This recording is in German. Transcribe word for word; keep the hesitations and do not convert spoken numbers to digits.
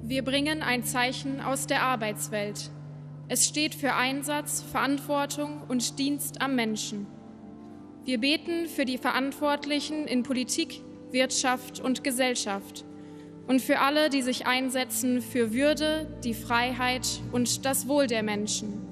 Wir bringen ein Zeichen aus der Arbeitswelt. Es steht für Einsatz, Verantwortung und Dienst am Menschen. Wir beten für die Verantwortlichen in Politik, Wirtschaft und Gesellschaft und für alle, die sich einsetzen für Würde, die Freiheit und das Wohl der Menschen.